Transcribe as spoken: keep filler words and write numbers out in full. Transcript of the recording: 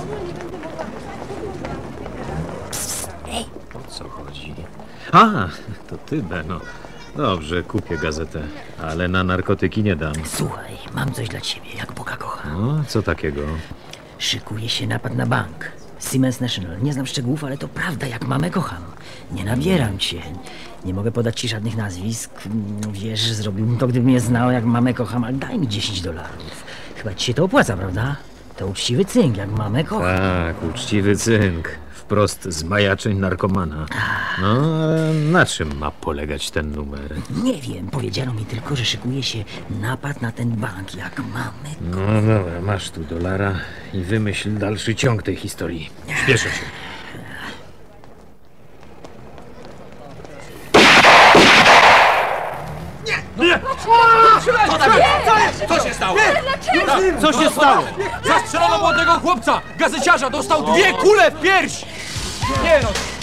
Ej! O co chodzi? A, to ty, Beno. Dobrze, kupię gazetę, ale na narkotyki nie dam. Słuchaj, mam coś dla ciebie, jak Boga kocha. No, co takiego? Szykuje się napad na bank. Siemens National. Nie znam szczegółów, ale to prawda, jak mamę kocham. Nie nabieram cię. Nie mogę podać ci żadnych nazwisk. No wiesz, zrobiłbym to, gdybym je znał, jak mamę kocham, ale daj mi dziesięć dolarów. Chyba ci się to opłaca, prawda? To uczciwy cynk, jak mamę kocham. Tak, uczciwy cynk. Wprost z majaczeń narkomana. No, ale na czym ma polegać ten numer? Nie wiem, powiedziano mi tylko, że szykuje się napad na ten bank, jak mamy. No dobra, masz tu dolara i wymyśl dalszy ciąg tej historii. Śpieszę się. Nie! Co tam jest? Co się stało? Co się stało? Zastrzelono młodego chłopca! Gazeciarza dostał dwie kule w pierś! Nie no,